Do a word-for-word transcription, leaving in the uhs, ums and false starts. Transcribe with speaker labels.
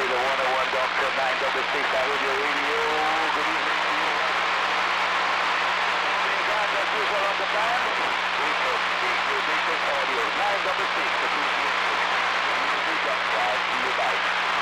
Speaker 1: Kilo one oh one, Doctor nine double six, I heard your radio. Good evening to you. Being guys as usual on the band, we proceed to digital audio.